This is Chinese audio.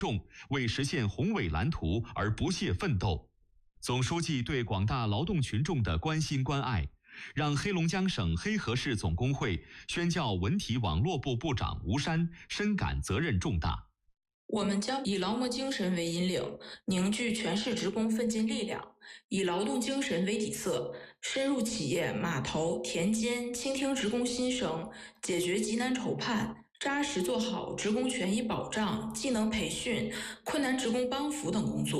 为实现宏伟蓝图而不懈奋斗。总书记对广大劳动群众的关心关爱，让黑龙江省黑河市总工会宣教文体网络部部长吴山深感责任重大。 我们将以劳模精神为引领，凝聚全市职工奋进力量，以劳动精神为底色，深入企业、码头、田间，倾听职工心声，解决急难愁盼，扎实做好职工权益保障、技能培训、困难职工帮扶等工作。